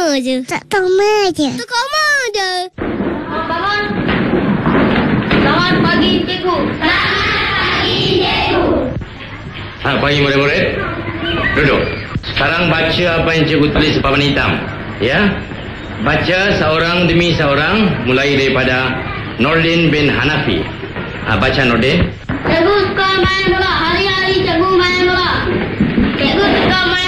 je. Tak koma je. Tak koma je. Bangun. Selamat pagi, cikgu. Selamat pagi, cikgu. Pagi murid-murid. Duduk. Sekarang baca apa yang cikgu tulis di papan hitam. Ya. Baca seorang demi seorang mulai daripada Nordin bin Hanafi. Baca Nordin. Cikgu suka main bola. Hari-hari cikgu main bola. Cikgu suka main